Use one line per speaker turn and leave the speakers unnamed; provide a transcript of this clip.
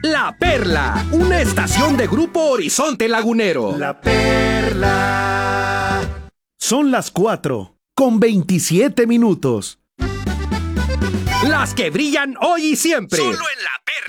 La Perla, una estación de Grupo Horizonte Lagunero.
La Perla.
Son las 4:27.
Las que brillan hoy y siempre.
Solo en La